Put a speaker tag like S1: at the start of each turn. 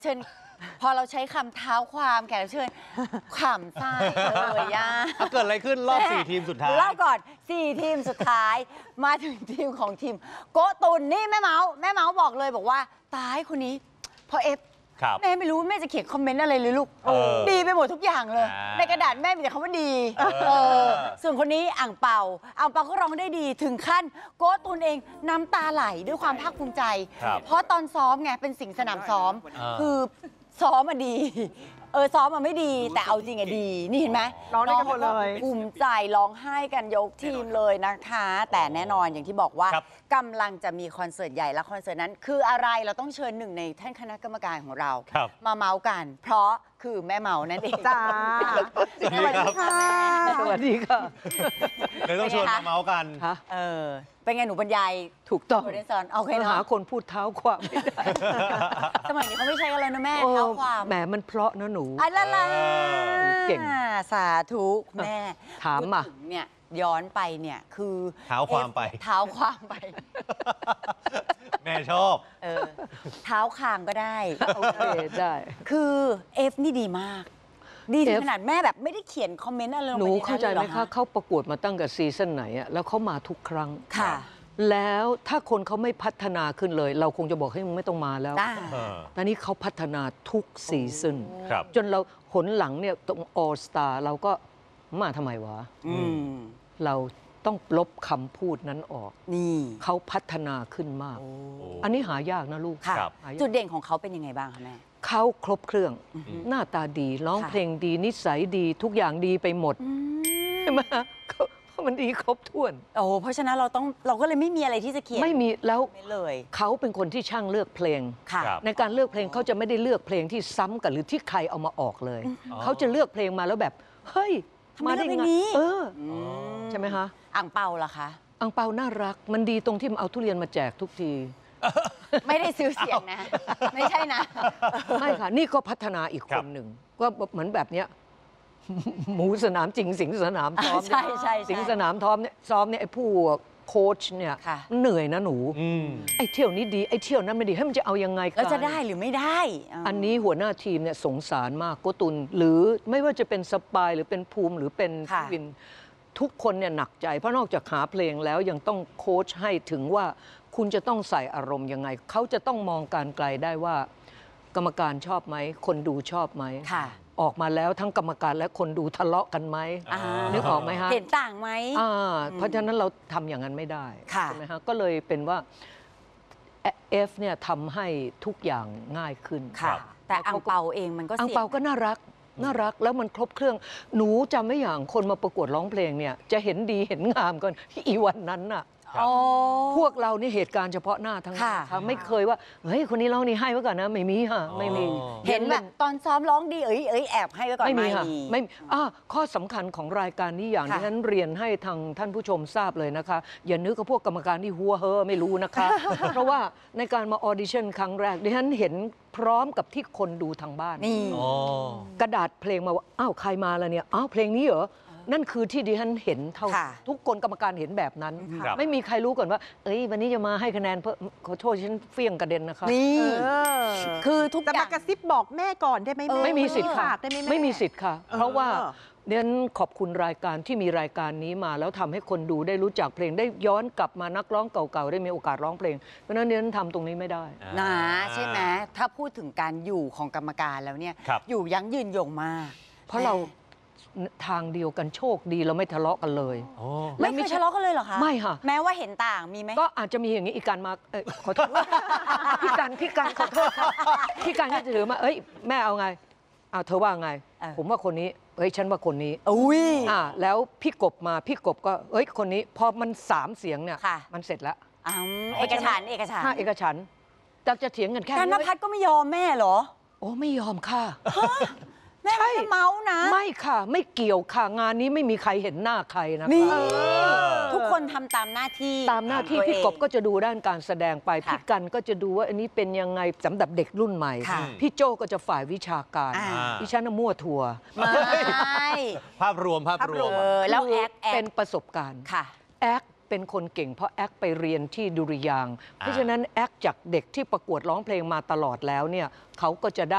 S1: เชิญพอเราใช้คำเท้าความแขกรับเชิญขำไส้เลยย่า
S2: เกิดอะไรขึ้นรอบ4 ทีมสุดท้าย
S1: เล่าก่อน4 ทีมสุดท้ายมาถึงทีมของทีมโกตุนนี่แม่เมาส์บอกเลยบอกว่าตายคนนี้พอเอฟแม่ไม่รู้แม่จะเขียนคอมเมนต์อะไรเลยลูกดีไปหมดทุกอย่างเลยในกระดาษแม่มีแต่คำว่าดีส่วนคนนี้อ่างเปาก็ร้องได้ดีถึงขั้นโกตุนเองน้ำตาไหลด้วยความภาคภูมิใจเพราะตอนซ้อมไงเป็นสิงสนามซ้อมคือซ้อมมาดีซ้อมมาไม่ดีแต่เอาจริงอะดีนี่เห็นไหม
S3: ร้องได้กันหมดเลย
S1: ภูมิใจร้องไห้กันยกทีมเลยนะคะแต่แน่นอนอย่างที่บอกว่ากำลังจะมีคอนเสิร์ตใหญ่และคอนเสิร์ตนั้นคืออะไรเราต้องเชิญหนึ่งในท่านคณะกรรมการของเรามาเมาส์กันเพราะคือแม่เมานั่นเอง
S3: จ้า
S2: สวัสดีค่ะ
S3: สวัสดีค่ะ
S2: เลยต้องชวนมาเมาส์กัน
S1: เป็นไงหนูบรรยาย
S3: ถูกต้อง
S1: โอเคเนาะ
S3: หาคนพูดเท้าความไม่ได้
S1: สมัยนี้เขาไม่ใช่กันเลยนะแม่เท้าความ
S3: แหมมันเพราะนะหนู
S1: ละ
S3: เก่ง
S1: สาธุแม่
S3: ถามมา
S1: เนี่ยย้อนไปเนี่ยคือ
S2: เท้าความไปแม่ชอบ
S1: เท้าคางก็ได้
S3: โอเคได้
S1: คือเอฟนี่ดีมากดีถึงขนาดแม่แบบไม่ได้เขียนคอมเมนต์อะไรลงไป
S3: หนูเข้าใจไหมคะเขาประกวดมาตั้งแต่ซีซั่นไหนอะแล้วเขามาทุกครั้ง
S1: ค่ะ
S3: แล้วถ้าคนเขาไม่พัฒนาขึ้นเลยเราคงจะบอกให้มึงไม่ต้องมาแล้วตอนนี้เขาพัฒนาทุกซีซั่นจนเราหนหลังเนี่ยตรงออสตาเราก็มาทำไมวะเราต้องลบคำพูดนั้นออก
S1: นี่
S3: เขาพัฒนาขึ้นมากอันนี้หายากนะลูก
S1: จุดเด่นของเขาเป็นยังไงบ้างคะแม่
S3: เขาครบเครื่องหน้าตาดีร้องเพลงดีนิสัยดีทุกอย่างดีไปหมดใช่ไหมมันดีครบถ้วน
S1: เพราะฉะนั้นเราก็เลยไม่มีอะไรที่จะเขียน
S3: ไม่มีแล้ว
S1: เลย
S3: เขาเป็นคนที่ช่างเลือกเพลงในการเลือกเพลงเขาจะไม่ได้เลือกเพลงที่ซ้ำกันหรือที่ใครเอามาออกเลยเขาจะเลือกเพลงมาแล้วแบบเฮ้ย
S1: มาได้ไง
S3: ใช่ไหมคะ
S1: อ่างเปาล่ะคะ
S3: อ่างเปาน่ารักมันดีตรงที่มันเอาทุเรียนมาแจกทุกที
S1: ไม่ได้ซื้อเสียงนะไม่ใช่นะ
S3: ไม่ค่ะนี่ก็พัฒนาอีกคนหนึ่งก็เหมือนแบบเนี้ยหมูสนามจริงสิงสนามซ้อม
S1: ใช่
S3: สิงสนามซ้อมเนี่ยไอ้ผู้โค้ชเนี่ยเหนื่อยนะหนูไอ้เที่ยวนี้ดีไอ้เที่ยวนั้นไม่ดีให้มันจะเอายังไง
S1: แล้วจะได้หรือไม่ได้
S3: อันนี้หัวหน้าทีมเนี่ยสงสารมากโกตุนหรือไม่ว่าจะเป็นสปายหรือเป็นภูมิหรือเป็นวินทุกคนเนี่ยหนักใจเพราะนอกจากหาเพลงแล้วยังต้องโค้ชให้ถึงว่าคุณจะต้องใส่อารมณ์ยังไงเขาจะต้องมองการไกลได้ว่ากรรมการชอบไหมคนดูชอบไหมออกมาแล้วทั้งกรรมการและคนดูทะเลาะกันไหมนึกออกไหมฮะ
S1: เห็นต่างไหม
S3: เพราะฉะนั้นเราทำอย่างนั้นไม่ได้ใช่ไหมฮะก็เลยเป็นว่าเอฟเนี่ยทำให้ทุกอย่างง่ายขึ้น
S1: แต่อังเปาเองมันก็
S3: อังเปาก็น่ารักแล้วมันครบเครื่องหนูจำไม่อย่างคนมาประกวดร้องเพลงเนี่ยจะเห็นดีเห็นงามกันอีวันนั้นน่ะพวกเรานี่เหตุการณ์เฉพาะหน้าทั้งนั้นไม่เคยว่าเฮ้ยคนนี้ร้องนี่ให้ไว้ก่อนนะไม่มีค่ะไม่มี
S1: เห็นแบบตอนซ้อมร้องดีแอบให้ไว้ก่อน
S3: ไม่มีค่ะไม่ข้อสำคัญของรายการนี้อย่างที่ฉันเรียนให้ทางท่านผู้ชมทราบเลยนะคะอย่านึกว่าพวกกรรมการที่หัวเฮอไม่รู้นะคะเพราะว่าในการมาออดิชั่นครั้งแรกดิฉันเห็นพร้อมกับที่คนดูทางบ้านกระดาษเพลงมาว่าอ้าวใครมาแล้วเนี่ยอ้าวเพลงนี้เหรอนั่นคือที่ดิฉันเห็นเท่าทุกคนกรรมการเห็นแบบนั้นไม่มีใครรู้ก่อนว่าวันนี้จะมาให้คะแนนเพื่อขอโทษฉันเฟี้ยงกระเด็นนะคะ
S1: นี่คือทุกอย่างก
S3: ระซิบบอกแม่ก่อนได้ไหมไม่มีสิทธิ์ค่ะไม่มีสิทธิ์ค่ะเพราะว่าเน้นขอบคุณรายการที่มีรายการนี้มาแล้วทำให้คนดูได้รู้จักเพลงได้ย้อนกลับมานักร้องเก่าๆได้มีโอกาสร้องเพลงเพราะนั้นเน้นทำตรงนี้ไม่ได้
S1: นะใช่ไหมถ้าพูดถึงการอยู่ของกรรมการแล้วเนี่ยอยู่ยั้งยืนยงมาก
S3: เพราะเราทางเดียวกันโชคดีเราไม่ทะเลาะกันเลย
S1: ไม่เคยทะเลาะกันเลยเหรอคะ
S3: ไม่ค่ะ
S1: แม้ว่าเห็นต่างมีไหม
S3: ก็อาจจะมีอย่างนี้อีกการมาขอโทษพี่การขอโทษพี่การก็จะถือมาแม่เอาไงเธอว่าไงผมว่าคนนี้ฉันว่าคนนี้แล้วพี่กบมาพี่กบก็คนนี้พอมัน3 เสียงเนี่ยมันเสร็จแล้ว
S1: เอกฉัน
S3: จะเถียงกันแค่
S1: การณภัทรก็ไม่ยอมแม่เหรอ
S3: โอ้ไม่ยอมค่ะ
S1: แม่ไม่เมานะ
S3: ไม่ค่ะไม่เกี่ยวค่ะงานนี้ไม่มีใครเห็นหน้าใครนะคะ
S1: ทุกคนทำตามหน้าที่
S3: พี่กบก็จะดูด้านการแสดงไปพี่กันก็จะดูว่าอันนี้เป็นยังไงสำหรับเด็กรุ่นใหม่พี่โจก็จะฝ่ายวิชาการดิฉันมั่วทัวร์
S2: ภาพรวม
S1: แล้วแอค
S3: เป็นประสบการณ์แอคเป็นคนเก่งเพราะแอคไปเรียนที่ดุริยางค์เพราะฉะนั้นแอคจากเด็กที่ประกวดร้องเพลงมาตลอดแล้วเนี่ยเขาก็จะได้